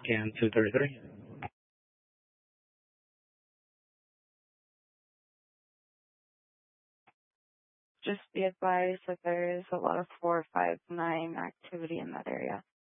and 233. Just be advised that there is a lot of 459 activity in that area.